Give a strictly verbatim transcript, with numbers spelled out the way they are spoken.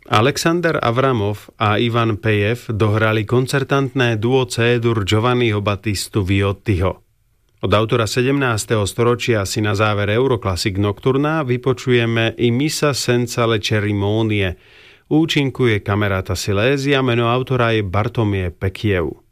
Alexander Avramov a Ivan Pejev dohrali koncertantné duo C-dur Giovanniho Battistu Viottiho. Od autora sedemnásteho storočia si na záver Euroclassic Nocturna vypočujeme I Missa senza le cerimonie. Účinkuje Camerata Silesia, meno autora je Bartomie Pekiev.